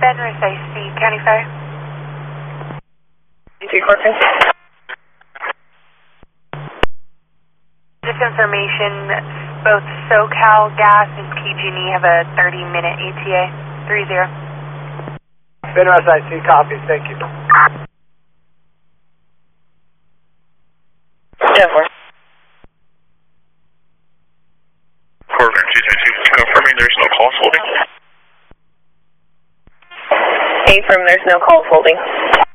Fenris AC, County Fire. Corcoran. This information, both SoCal Gas and PG&E have a 30-minute ETA. 30. Fenris IC, copy. Thank you. Yeah, for Corcoran 232, confirming there's no calls holding. confirm there's no calls holding.